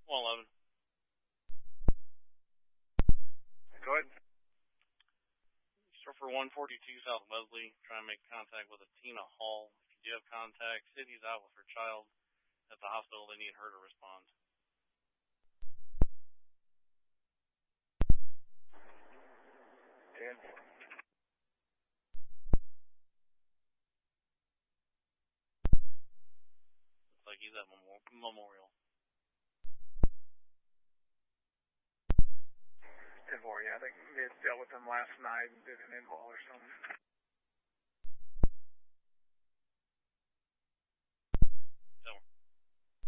111. Go ahead. Surfer 142 South Wesley, trying to make contact with a Tina Hall. If you do have contact, city's out with her child at the hospital. They need her to respond. 10-4. Looks like he's at Memorial. 10-4, yeah, I think they had dealt with him last night and did an involve or something.